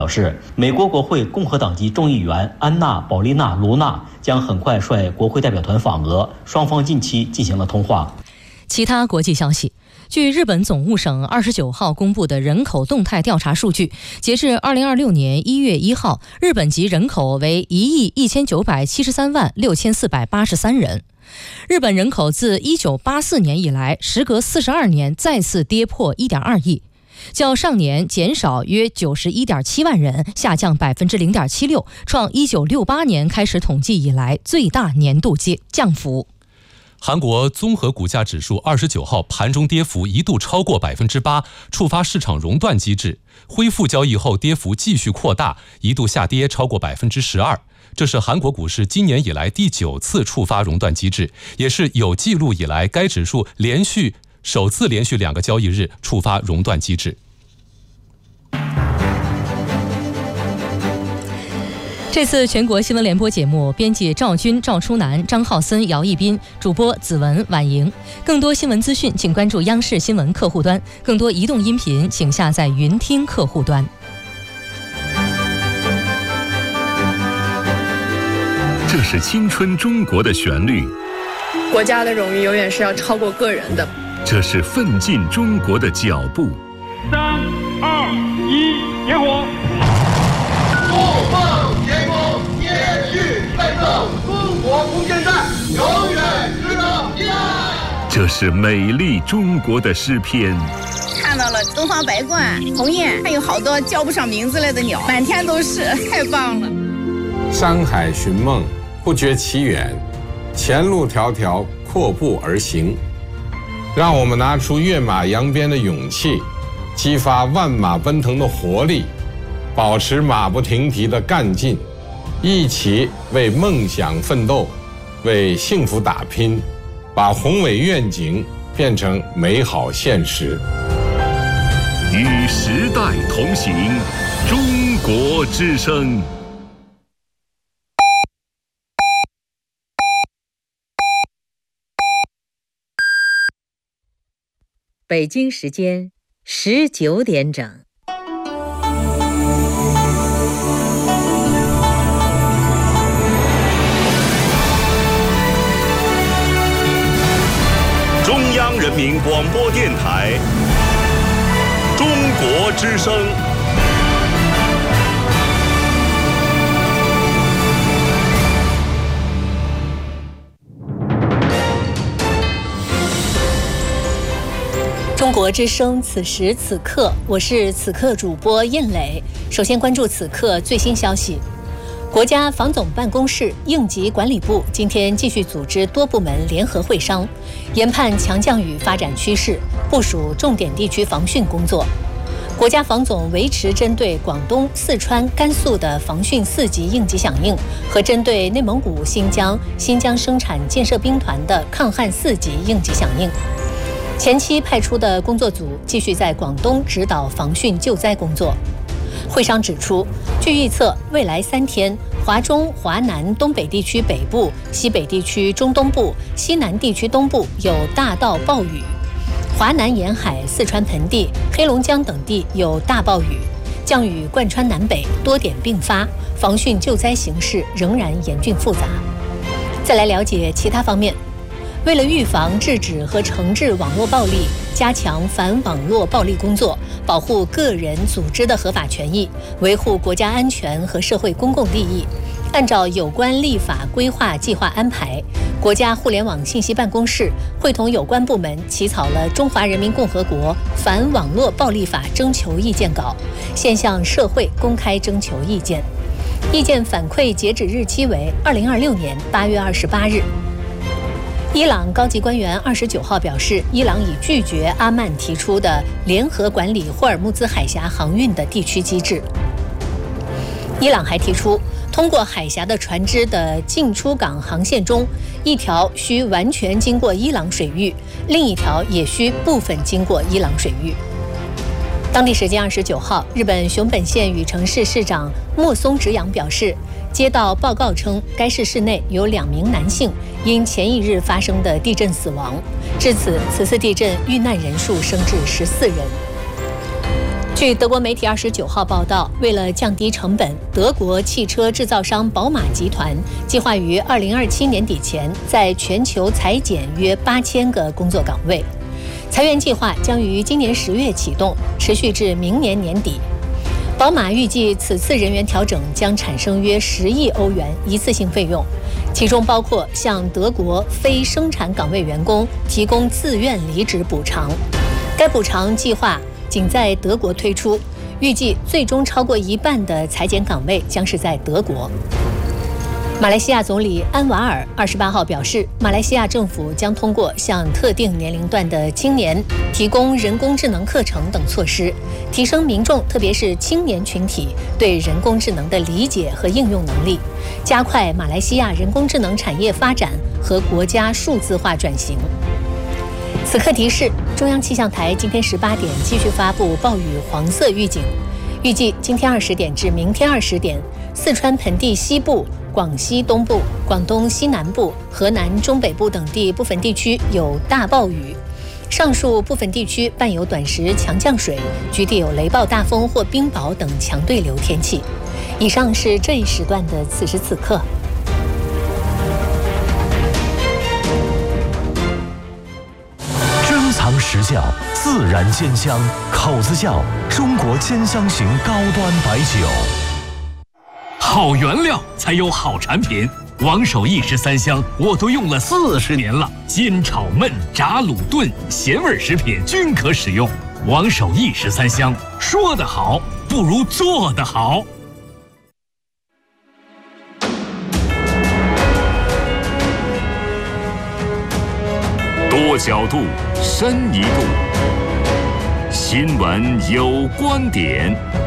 表示，美国国会共和党籍众议员安娜·保利娜·卢娜将很快率国会代表团访俄，双方近期进行了通话。 其他国际消息，据日本总务省29号公布的人口动态调查数据，截至2026年1月1号，日本籍人口为1亿1973万6483人。日本人口自1984年以来，时隔42年再次跌破1.2亿，较上年减少约91.7万人，下降0.76%，创1968年开始统计以来最大年度降幅。 韩国综合股价指数29号盘中跌幅一度超过8%，触发市场熔断机制，恢复交易后跌幅继续扩大，一度下跌超过12%。这是韩国股市今年以来第9次触发熔断机制，也是有记录以来该指数首次连续2个交易日触发熔断机制。 这次全国新闻联播节目，编辑赵军、赵初南、张浩森、姚一斌，主播子文、婉莹。更多新闻资讯，请关注央视新闻客户端；更多移动音频，请下载云听客户端。 这是青春中国的旋律， 国家的荣誉永远是要超过个人的。 这是奋进中国的脚步。 3、2、1，点火！ 不放前功，延续奋斗，中国不现代，永远值得纪念。 这是美丽中国的诗篇。 看到了东方白鹳、鸿雁，还有好多叫不上名字来的鸟，满天都是，太棒了。 山海寻梦，不觉其远，前路迢迢，阔步而行。让我们拿出跃马扬鞭的勇气，激发万马奔腾的活力，保持马不停蹄的干劲，一起为梦想奋斗，为幸福打拼，把宏伟愿景变成美好现实。 与时代同行，中国之声。 北京时间19点整。 中央人民广播电台，中国之声。 中国之声，此时此刻，我是此刻主播燕磊。首先关注此刻最新消息。国家防总办公室应急管理部今天继续组织多部门联合会商，研判强降雨发展趋势，部署重点地区防汛工作。国家防总维持针对广东、四川、甘肃的防汛4级应急响应和针对内蒙古、新疆生产建设兵团的抗旱4级应急响应。前期派出的工作组继续在广东指导防汛救灾工作。会商指出，据预测，未来3天，华中、华南、东北地区北部、西北地区中东部、西南地区东部有大到暴雨，华南沿海、四川盆地、黑龙江等地有大暴雨，降雨贯穿南北，多点并发，防汛救灾形势仍然严峻复杂。再来了解其他方面。为了预防、制止和惩治网络暴力，加强反网络暴力工作，保护个人、组织的合法权益，维护国家安全和社会公共利益，按照有关立法规划计划安排，国家互联网信息办公室会同有关部门起草了《中华人民共和国反网络暴力法》征求意见稿，现向社会公开征求意见。意见反馈截止日期为2026年8月28日。伊朗高级官员29号表示，伊朗已拒绝阿曼提出的联合管理霍尔木兹海峡航运的地区机制。伊朗还提出，通过海峡的船只的进出港航线中，一条需完全经过伊朗水域，另一条也需部分经过伊朗水域。当地时间29号，日本熊本县宇城市市长莫松直洋表示，接到报告称，该市市内有2名男性因前一日发生的地震死亡，至此，此次地震遇难人数升至14人。 据德国媒体29号报道，为了降低成本，德国汽车制造商宝马集团计划于2027年底前在全球裁减约8000个工作岗位。裁员计划将于今年10月启动，持续至明年年底。宝马预计此次人员调整将产生约10亿欧元一次性费用，其中包括向德国非生产岗位员工提供自愿离职补偿。该补偿计划仅在德国推出，预计最终超过一半的裁减岗位将是在德国。马来西亚总理安瓦尔28号表示，马来西亚政府将通过向特定年龄段的青年提供人工智能课程等措施，提升民众特别是青年群体对人工智能的理解和应用能力，加快马来西亚人工智能产业发展和国家数字化转型。此刻提示，中央气象台今天18点继续发布暴雨黄色预警，预计今天20点至明天20点，四川盆地西部、广西东部、广东西南部、河南中北部等地部分地区有大暴雨，上述部分地区伴有短时强降水，局地有雷暴大风或冰雹等强对流天气。以上是这一时段的此时此刻。 珍藏实窖，自然煎香，口子窖，中国煎香型高端白酒。 好原料才有好产品，王守义13香我都用了40年了，煎炒焖炸卤炖咸味食品均可使用。王守义13香，说得好不如做得好。 多角度，深一度。新闻有观点。